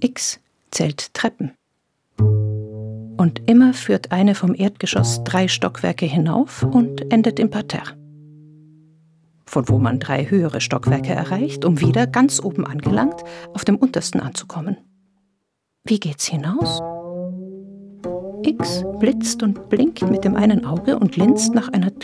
X zählt Treppen. Und immer führt eine vom Erdgeschoss 3 Stockwerke hinauf und endet im Parterre. Von wo man 3 höhere Stockwerke erreicht, um wieder, ganz oben angelangt, auf dem untersten anzukommen. Wie geht's hinaus? X blitzt und blinkt mit dem einen Auge und linst nach einer